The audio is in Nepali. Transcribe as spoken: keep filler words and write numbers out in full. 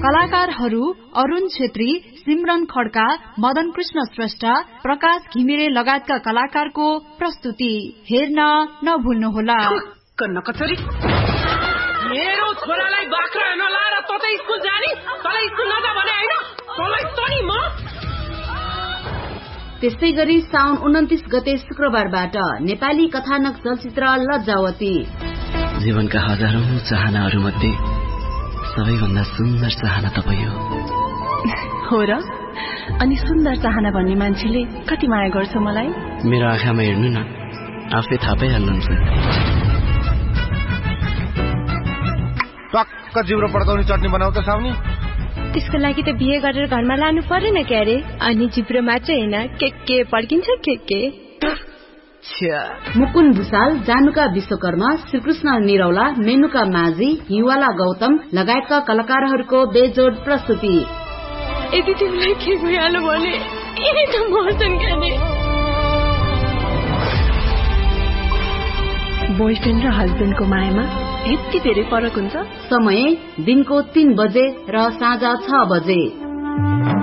कलाकारहरू अरुण छेत्री, सिमरन खड्का, मदन कृष्ण श्रेष्ठ, प्रकाश घिमिरे लगायतका कलाकारको प्रस्तुति हेर्न नभुल्नुहोला। मेरो छोरालाई बाख्रा नलाएर त त स्कुल जानी, तँलाई स्कुल नजा भने हैन, तँलाई तनी म। त्यस्तै गरी साउन उन्तिस गते शुक्रबारबाट नेपाली कथानक चलचित्र लज्जावती। जीवनका हजारौं चाहनाहरू मध्ये सबैभन्दा सुन्दर चाहना तपाईँ हो र? अनि सुन्दर चाहना भन्ने मान्छेले कति माया गर्छ मलाई? मेरो आँखामा हेर्नु न, आफै थाहा पाइहाल्नुहुन्छ। टक्क जिब्रो पड्काउने चटनी बनाउ त साउनी। त्यसको लागि त बिहे गरेर घरमा लानु परेन क्यारे? अनि जिब्रो मात्र हैन, के के पड्किन्छ के के। मुकुन भुसाल, जानुका विश्वकर्मा, श्रीकृष्ण निरौला, मेनुका माझी, हिवाला गौतम लगायतका कलाकारहरूको बेजोड प्रस्तुति। यदि तिमीलाई के भइहाल्यो भने यही त मर्छन् क्यारे। बोयफ्रेन्ड र हस्बेन्डको मायामा यति धेरै फरक हुन्छ। समय दिनको तीन बजे र साँझ छ बजे।